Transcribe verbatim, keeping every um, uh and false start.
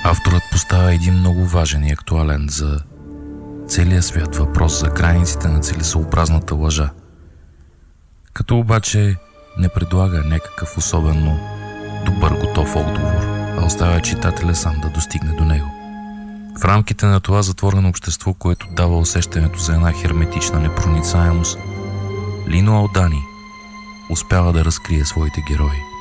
Авторът поставя един много важен и актуален за целия свят въпрос за границите на целесъобразната лъжа, като обаче не предлага някакъв особено добър готов отговор, а оставя читателя сам да достигне до него. В рамките на това затворено общество, което дава усещането за една херметична непроницаемост, Лино Алдани успява да разкрие своите герои.